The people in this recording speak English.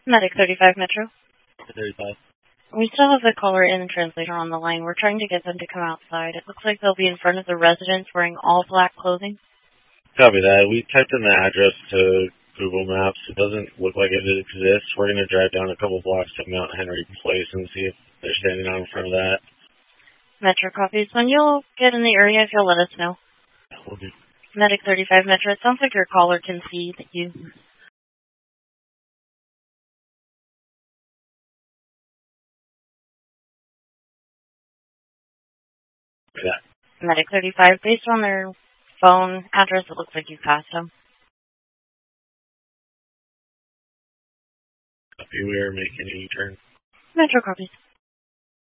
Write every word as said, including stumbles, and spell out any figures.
Medic thirty-five Metro. thirty-five. We still have the caller and the translator on the line. We're trying to get them to come outside. It looks like they'll be in front of the residence wearing all black clothing. Copy that. We typed in the address to Google Maps. It doesn't look like it exists. We're going to drive down a couple blocks to Mount Henry Place and see if they're standing out in front of that. Metro copies. When you'll get in the area, if you'll let us know. We'll do. Medic thirty-five Metro. It sounds like your caller can see that you... Yeah. Medic thirty-five. Based on their phone address, it looks like you passed them. Copy. We are making a U-turn. Metro copies.